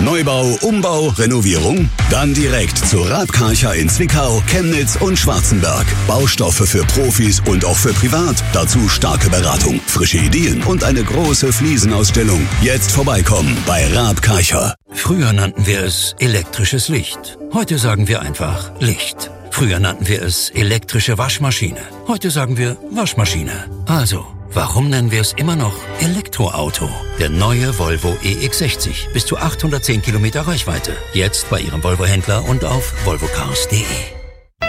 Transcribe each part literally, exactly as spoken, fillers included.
Neubau, Umbau, Renovierung? Dann direkt zu Raab Karcher in Zwickau, Chemnitz und Schwarzenberg. Baustoffe für Profis und auch für privat. Dazu starke Beratung, frische Ideen und eine große Fliesenausstellung. Jetzt vorbeikommen bei Raab Karcher. Früher nannten wir es elektrisches Licht. Heute sagen wir einfach Licht. Früher nannten wir es elektrische Waschmaschine. Heute sagen wir Waschmaschine. Also, warum nennen wir es immer noch Elektroauto? Der neue Volvo E X sechzig. Bis zu achthundertzehn Kilometer Reichweite. Jetzt bei Ihrem Volvo-Händler und auf volvo cars punkt de.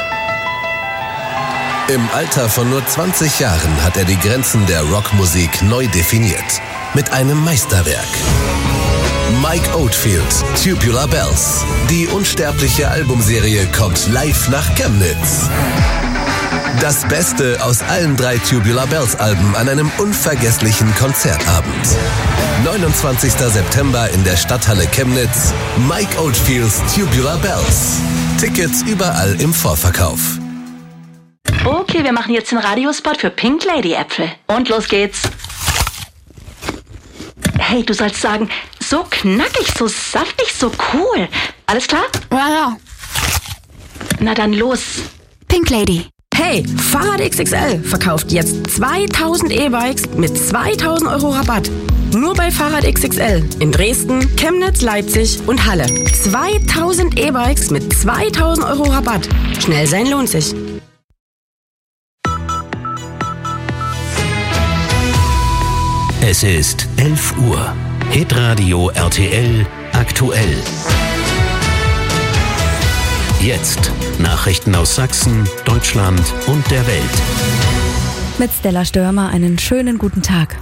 Im Alter von nur zwanzig Jahren hat er die Grenzen der Rockmusik neu definiert. Mit einem Meisterwerk. Mike Oldfield, Tubular Bells. Die unsterbliche Albumserie kommt live nach Chemnitz. Das Beste aus allen drei Tubular Bells Alben an einem unvergesslichen Konzertabend. neunundzwanzigster September in der Stadthalle Chemnitz. Mike Oldfields Tubular Bells. Tickets überall im Vorverkauf. Okay, wir machen jetzt den Radiospot für Pink Lady Äpfel. Und los geht's. Hey, du sollst sagen, so knackig, so saftig, so cool. Alles klar? Ja, ja. Na dann los. Pink Lady. Hey, Fahrrad X X L verkauft jetzt zweitausend E-Bikes mit zweitausend Euro Rabatt. Nur bei Fahrrad X X L in Dresden, Chemnitz, Leipzig und Halle. zweitausend E-Bikes mit zweitausend Euro Rabatt. Schnell sein lohnt sich. Es ist elf Uhr. Hitradio R T L aktuell. Jetzt Nachrichten aus Sachsen, Deutschland und der Welt. Mit Stella Störmer einen schönen guten Tag.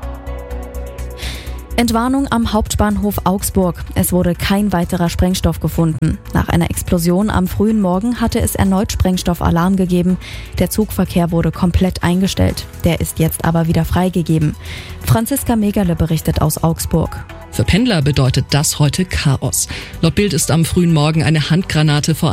Entwarnung am Hauptbahnhof Augsburg. Es wurde kein weiterer Sprengstoff gefunden. Nach einer Explosion am frühen Morgen hatte es erneut Sprengstoffalarm gegeben. Der Zugverkehr wurde komplett eingestellt. Der ist jetzt aber wieder freigegeben. Franziska Megerle berichtet aus Augsburg. Für Pendler bedeutet das heute Chaos. Laut Bild ist am frühen Morgen eine Handgranate vor